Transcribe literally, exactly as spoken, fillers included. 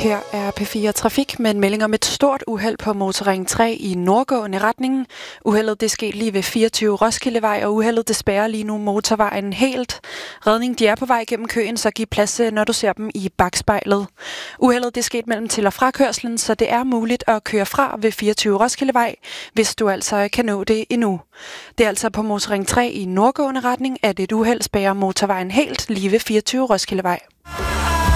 Her er P fire Trafik med en melding om et stort uheld på motorring tre i nordgående retning. Uheldet det skete lige ved fireogtyve Roskildevej, og uheldet det spærrer lige nu motorvejen helt. Redning de er på vej gennem køen, så giv plads, når du ser dem i bakspejlet. Uheldet det skete mellem til- og frakørslen, så det er muligt at køre fra ved fireogtyve Roskildevej, hvis du altså kan nå det endnu. Det er altså på motorring tre i nordgående retning, at et uheld spærrer motorvejen helt lige ved fireogtyve Roskildevej.